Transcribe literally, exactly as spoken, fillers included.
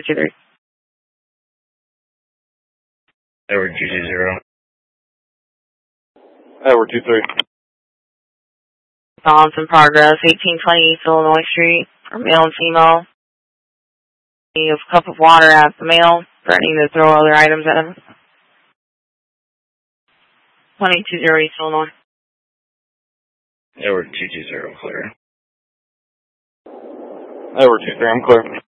two three. Edward two two zero. Edward two three. Calls in progress, eighteen twenty East Illinois Street, for male and female. Need a cup of water at the male, threatening to throw other items at him. twenty-two zero East Illinois. Edward two two zero, clear. Edward two three, I'm clear.